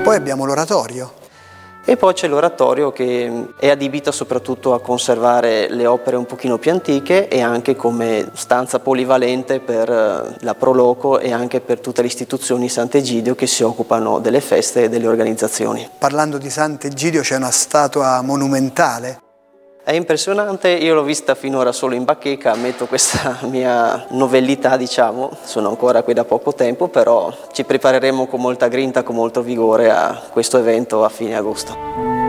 Poi abbiamo l'oratorio. E poi c'è l'oratorio che è adibito soprattutto a conservare le opere un pochino più antiche e anche come stanza polivalente per la Proloco e anche per tutte le istituzioni Sant'Egidio che si occupano delle feste e delle organizzazioni. Parlando di Sant'Egidio c'è una statua monumentale. È impressionante, io l'ho vista finora solo in bacheca, ammetto questa mia novellità, diciamo, sono ancora qui da poco tempo, però ci prepareremo con molta grinta, con molto vigore a questo evento a fine agosto.